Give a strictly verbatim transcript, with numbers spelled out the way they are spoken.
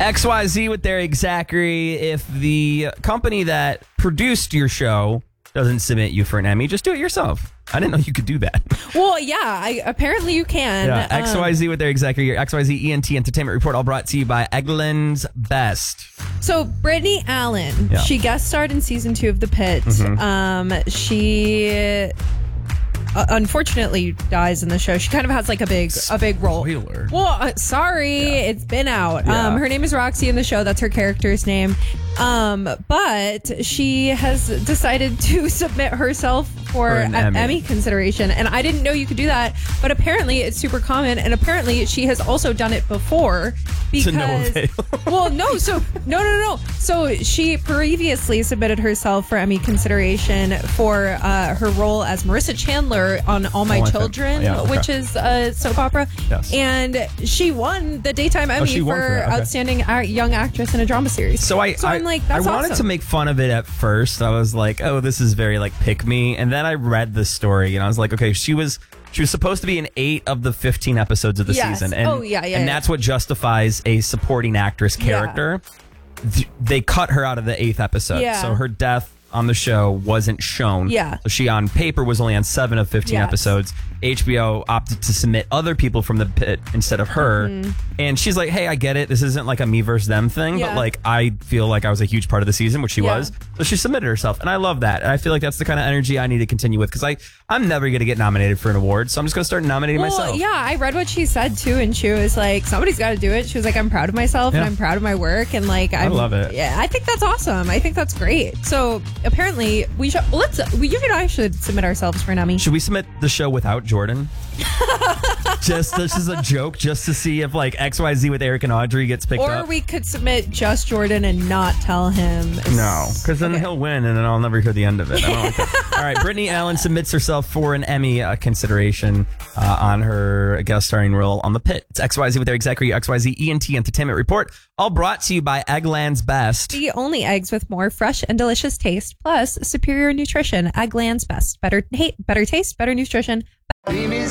X Y Z with Derek Zachary. If the company that produced your show doesn't submit you for an Emmy, just do it yourself. I didn't know you could do that. Well, yeah, I, apparently you can. Yeah, X Y Z um, with Derek Zachary, your X Y Z E N T Entertainment Report, all brought to you by Eggland's Best. So, Brittany Allen, yeah. she guest starred in season two of The Pit. Mm-hmm. Um, she... Uh, unfortunately dies in the show. She kind of has like a big a big role. Spoiler. Well, uh, sorry, yeah. It's been out. Yeah. Um, her name is Roxy in the show. That's her character's name. Um, but she has decided to submit herself for, for an a- Emmy. Emmy consideration. And I didn't know you could do that. But apparently it's super common. And apparently she has also done it before. Because, to no avail. well, no. So, no, no, no. So she previously submitted herself for Emmy consideration for uh, her role as Marissa Chandler on All My, All My Children, yeah, okay. which is a soap opera. Yes. And she won the Daytime Emmy she for, won for that, okay. Outstanding a- Young Actress in a Drama Series. So I, so I, I'm like, that's I wanted awesome. to make fun of it at first. I was like, oh, this is very like pick me. And then I read the story and I was like, okay, she was she was supposed to be in eight of the fifteen episodes of the Yes. season. And, Oh, yeah, yeah, and yeah. that's what justifies a supporting actress character. Th- They cut her out of the eighth episode. Yeah. So her death on the show wasn't shown. Yeah. So she on paper was only on seven of fifteen Yes. episodes. H B O opted to submit other people from the pit instead of her. Mm-hmm. And she's like, hey, I get it. This isn't like a me versus them thing, Yeah. but like I feel like I was a huge part of the season, which she Yeah. was. So she submitted herself. And I love that. And I feel like that's the kind of energy I need to continue with because I I'm never going to get nominated for an award. So I'm just going to start nominating Well, myself. yeah, I read what she said too, and she was like, "Somebody's got to do it." She was like, "I'm proud of myself, Yeah. and I'm proud of my work, and like, I'm, love it. Yeah, I think that's awesome. I think that's great. So apparently, we should let's we, you and I should submit ourselves for an Emmy. Should we submit the show without Jordan? just this is a joke, just to see if like X Y Z with Eric and Audrey gets picked Or up. we could submit just Jordan and not tell him. No, because then Okay. he'll win, and then I'll never hear the end of it. I don't like that. All right, Brittany Allen submits herself for an Emmy uh, consideration uh, on her guest starring role on The Pit. It's X Y Z with Eric Zachary, X Y Z E N T Entertainment Report, all brought to you by Eggland's Best. The only eggs with more fresh and delicious taste, plus superior nutrition. Eggland's Best. Better, hey, better taste, better nutrition.